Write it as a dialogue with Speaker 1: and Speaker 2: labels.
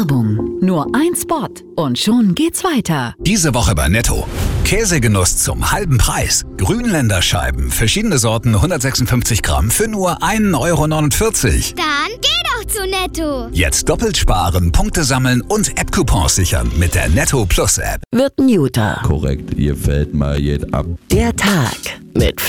Speaker 1: Werbung. Nur ein Spot und schon geht's weiter.
Speaker 2: Diese Woche bei Netto. Käsegenuss zum halben Preis. Grünländer Scheiben, verschiedene Sorten, 156 Gramm für nur 1,49 €.
Speaker 3: Dann geh doch zu Netto.
Speaker 2: Jetzt doppelt sparen, Punkte sammeln und App-Coupons sichern mit der Netto Plus App.
Speaker 4: Wird ein Juter.
Speaker 5: Korrekt, ihr fällt mal jed ab.
Speaker 4: Der Tag mit